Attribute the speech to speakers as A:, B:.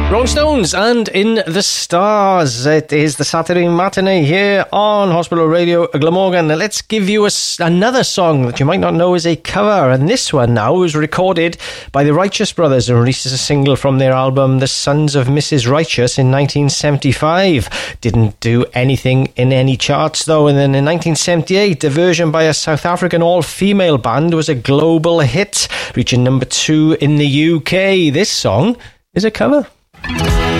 A: Rolling Stones and In the Stars. It is the Saturday matinee here on Hospital Radio Glamorgan. Let's give you another song that you might not know is a cover, and this one now was recorded by the Righteous Brothers and released as a single from their album The Sons of Mrs. Righteous in 1975. Didn't do anything in any charts though, and then in 1978 a version by a South African all-female band was a global hit, reaching number 2 in the UK. This song is a cover.